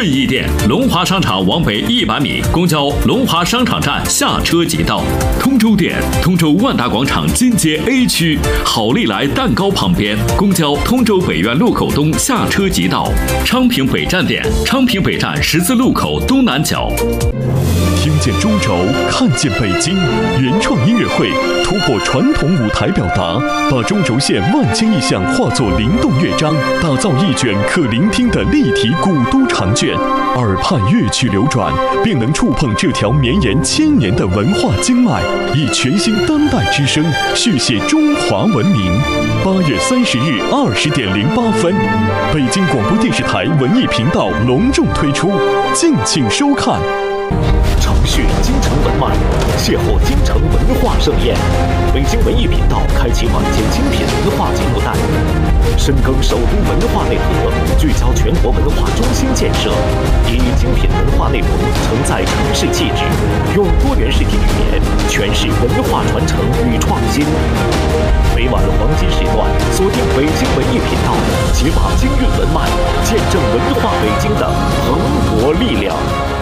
顺义店，龙华商场往北100米，公交龙华商场站下车即到。通州店，通州万达广场金街 A 区，好利来蛋糕旁边，公交通州北苑路口东下车即到。昌平北站店，昌平北站十字路口东南角。 听见中轴，看见北京，原创音乐会突破传统舞台表达，把中轴线万千意象化作灵动乐章，打造一卷可聆听的立体古都长卷。耳畔乐曲流转，便能触碰这条绵延千年的文化经脉，以全新当代之声续写中华文明。8月30日20点08分，北京广播电视台文艺频道隆重推出，敬请收看。 承续京城文脉，邂逅京城文化盛宴。北京文艺频道开启晚间精品文化节目带，深耕首都文化内核，聚焦全国文化中心建设，以精品文化内容承载城市气质，用多元视听语言诠释文化传承与创新。每晚黄金时段，锁定北京文艺频道，解码京韵文脉，见证文化北京的蓬勃力量。